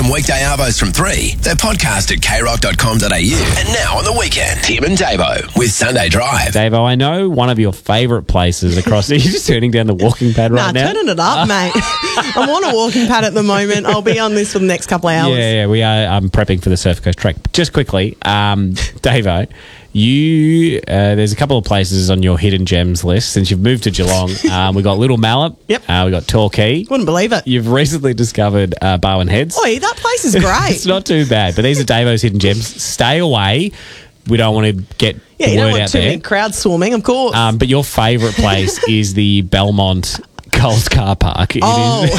them weekday arvos from 3. They're podcast at krock.com.au. And now on the weekend, Tim and Davo with Sunday Drive. Davo, I know one of your favourite places across... Are you just turning down the walking pad right now? Turning it up, mate. I'm on a walking pad at the moment. I'll be on this for the next couple of hours. Yeah, we are. I'm prepping for the Surf Coast Trek. Just quickly, Davo, there's a couple of places on your hidden gems list since you've moved to Geelong. We got Little Mallet. Yep. We got Torquay. Wouldn't believe it. You've recently discovered Barwon Heads. Oi, that place is great. It's not too bad, but these are Davo's hidden gems. Stay away. We don't want to get the you don't word want out too there. many crowds swarming, of course. But your favourite place is the Belmont Coles car park. Yeah,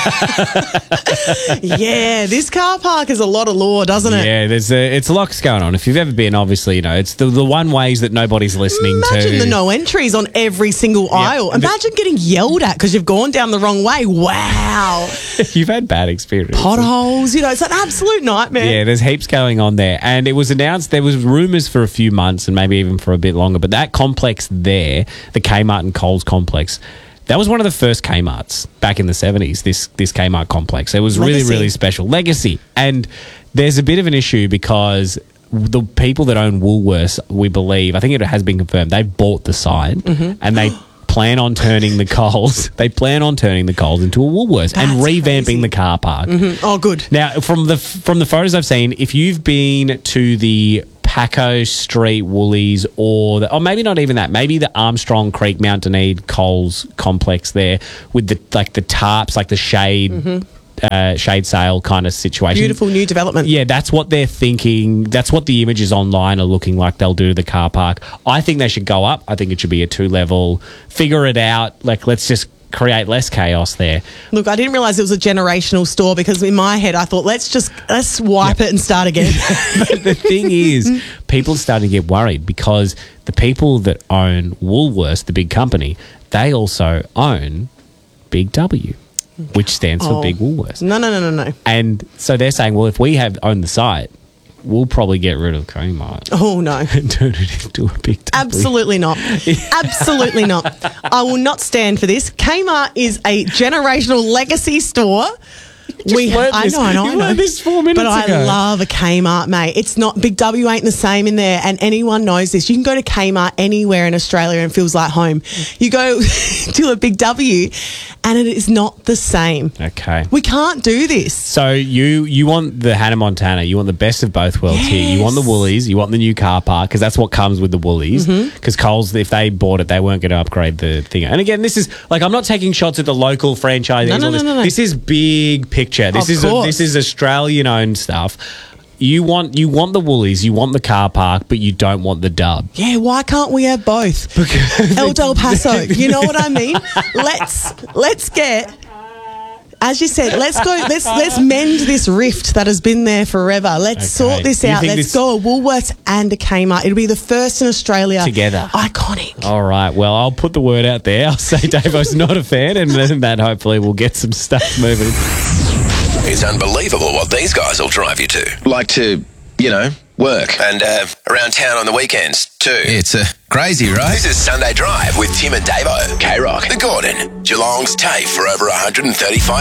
this car park is a lot of lore, doesn't it? Yeah, it's a lot going on. If you've ever been, obviously, you know, it's the one ways that nobody's listening to. Imagine the no entries on every single aisle. Imagine getting yelled at because you've gone down the wrong way. Wow. You've had bad experience. Potholes, it's an absolute nightmare. Yeah, there's heaps going on there. And it was announced, there was rumours for a few months and maybe even for a bit longer, but that complex there, the Kmart and Coles complex, that was one of the first Kmarts back in the 70s, this Kmart complex. It was really, really special. Legacy. And there's a bit of an issue because the people that own Woolworths, we believe, I think it has been confirmed, they've bought the site and they plan on turning the Coles. They plan on turning the Coles into a Woolworths and revamping crazy. the car park. Oh, good. Now, from the photos I've seen, if you've been to the Paco Street Woolies or maybe not even that, maybe the Armstrong Creek Mount Dunedin Coles complex there with the tarps, like the shade sale kind of situation. Beautiful new development. Yeah, that's what they're thinking. That's what the images online are looking like they'll do to the car park. I think they should go up. I think it should be a 2-level. Figure it out. Like, let's just create less chaos there. Look, I didn't realise it was a generational store because in my head I thought, let's wipe it and start again. But the thing is, people are starting to get worried because the people that own Woolworths, the big company, they also own Big W, which stands for Big Woolworths. No. And so they're saying, well, if we own the site, we'll probably get rid of Kmart. Oh, no. And turn it into a Big W. Absolutely not. Absolutely not. I will not stand for this. Kmart is a generational legacy store. I know. You learned this 4 minutes ago. But I love a Kmart, mate. It's not, Big W ain't the same in there, and anyone knows this. You can go to Kmart anywhere in Australia and it feels like home. You go to a Big W and it is not the same. Okay. We can't do this. So you want the Hannah Montana, you want the best of both worlds here. You want the Woolies, you want the new car park, because that's what comes with the Woolies. Because Coles, if they bought it, they weren't going to upgrade the thing. And again, this is, like, I'm not taking shots at the local franchisees. No. This is big picture. This is Australian-owned stuff. You want the Woolies, you want the car park, but you don't want the dub. Yeah, why can't we have both? El Del Paso, you know what I mean? Let's get, as you said, let's mend this rift that has been there forever. Let's sort this out. Let's go a Woolworths and a Kmart. It'll be the first in Australia. Together. Iconic. All right, well, I'll put the word out there. I'll say Davo's not a fan, and then that hopefully will get some stuff moving. It's unbelievable what these guys will drive you to. Like to, work and around town on the weekends too. It's crazy, right? This is Sunday Drive with Tim and Davo. K-Rock, The Gordon, Geelong's TAFE for over 135